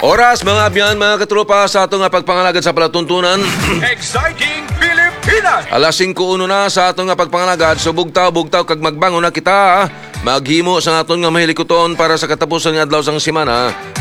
Oras mga abyan, mga katropa sa atong nga pagpangalagad sa palatuntunan. Exciting Pilipinas! Alas 5:01 na sa atong nga pagpangalagad. So bugtaw kag magbangon na kita. Maghimo sa aton nga mahilikoton para sa katapusan nga adlaw sang semana.